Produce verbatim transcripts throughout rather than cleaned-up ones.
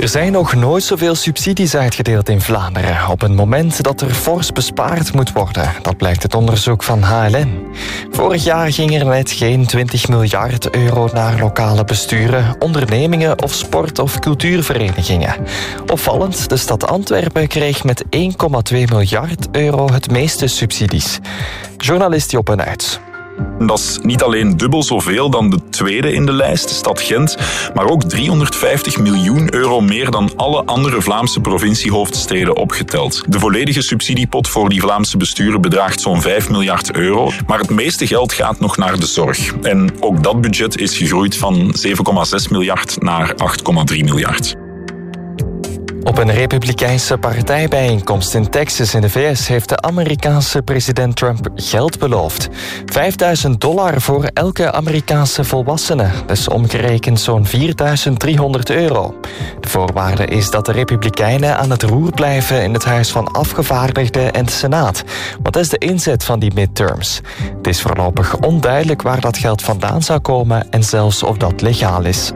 Er zijn nog nooit zoveel subsidies uitgedeeld in Vlaanderen op een moment dat er fors bespaard moet worden. Dat blijkt uit onderzoek van H L N. Vorig jaar ging er net geen twintig miljard euro naar lokale besturen, ondernemingen of sport- of cultuurverenigingen. Opvallend, de stad Antwerpen kreeg met één komma twee miljard euro het meeste subsidies. Journalist Joppe Nuits. Dat is niet alleen dubbel zoveel dan de tweede in de lijst, de stad Gent, maar ook driehonderdvijftig miljoen euro meer dan alle andere Vlaamse provinciehoofdsteden opgeteld. De volledige subsidiepot voor die Vlaamse besturen bedraagt zo'n vijf miljard euro, maar het meeste geld gaat nog naar de zorg. En ook dat budget is gegroeid van zeven komma zes miljard naar acht komma drie miljard. Op een republikeinse partijbijeenkomst in Texas in de V S heeft de Amerikaanse president Trump geld beloofd. vijfduizend dollar voor elke Amerikaanse volwassene, dus omgerekend zo'n vierduizend driehonderd euro. De voorwaarde is dat de republikeinen aan het roer blijven in het Huis van Afgevaardigden en de Senaat. Wat is de inzet van die midterms? Het is voorlopig onduidelijk waar dat geld vandaan zou komen en zelfs of dat legaal is.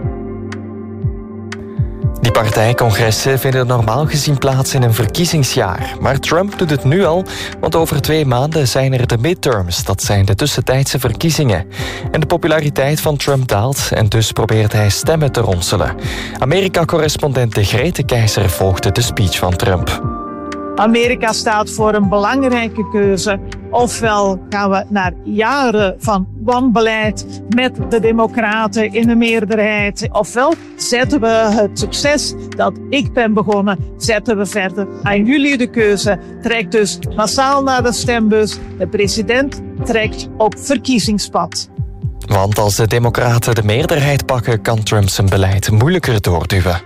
Die partijcongressen vinden normaal gezien plaats in een verkiezingsjaar. Maar Trump doet het nu al, want over twee maanden zijn er de midterms. Dat zijn de tussentijdse verkiezingen. En de populariteit van Trump daalt en dus probeert hij stemmen te ronselen. Amerika-correspondent De Grete Keizer volgde de speech van Trump. Amerika staat voor een belangrijke keuze. Ofwel gaan we naar jaren van wanbeleid met de Democraten in de meerderheid. Ofwel zetten we het succes dat ik ben begonnen, zetten we verder. Aan jullie de keuze. Trek dus massaal naar de stembus. De president trekt op verkiezingspad. Want als de Democraten de meerderheid pakken, kan Trump zijn beleid moeilijker doorduwen.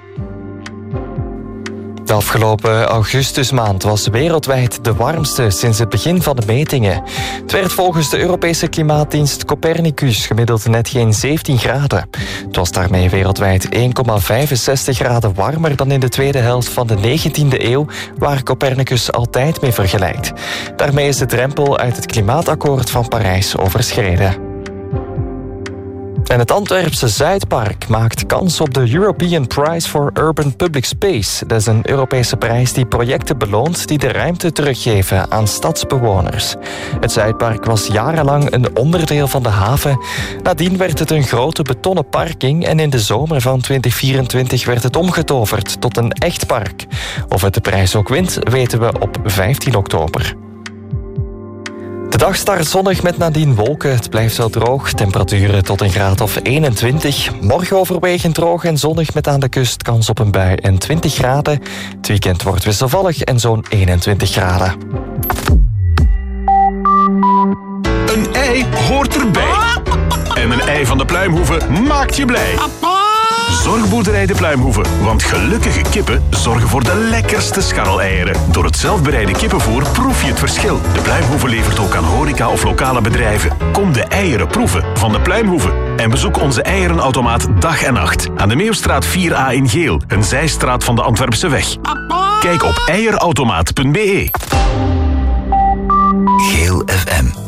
De afgelopen augustusmaand was wereldwijd de warmste sinds het begin van de metingen. Het werd volgens de Europese klimaatdienst Copernicus gemiddeld net geen zeventien graden. Het was daarmee wereldwijd één komma vijfenzestig graden warmer dan in de tweede helft van de negentiende eeuw, waar Copernicus altijd mee vergelijkt. Daarmee is de drempel uit het klimaatakkoord van Parijs overschreden. En het Antwerpse Zuidpark maakt kans op de European Prize for Urban Public Space. Dat is een Europese prijs die projecten beloont die de ruimte teruggeven aan stadsbewoners. Het Zuidpark was jarenlang een onderdeel van de haven. Nadien werd het een grote betonnen parking en in de zomer van twintig vierentwintig werd het omgetoverd tot een echt park. Of het de prijs ook wint, weten we op vijftien oktober. De dag start zonnig met nadien wolken. Het blijft wel droog. Temperaturen tot een graad of eenentwintig. Morgen overwegend droog en zonnig met aan de kust kans op een bui en twintig graden. Het weekend wordt wisselvallig en zo'n eenentwintig graden. Een ei hoort erbij. En een ei van de Pluimhoeve maakt je blij. Zorgboerderij de Pluimhoeve, want gelukkige kippen zorgen voor de lekkerste scharreleieren. Door het zelfbereide kippenvoer proef je het verschil. De Pluimhoeve levert ook aan horeca of lokale bedrijven. Kom de eieren proeven van de Pluimhoeve. En bezoek onze eierenautomaat dag en nacht. Aan de Meeuwstraat vier A in Geel, een zijstraat van de Antwerpse weg. Kijk op eierautomaat punt be. Geel F M.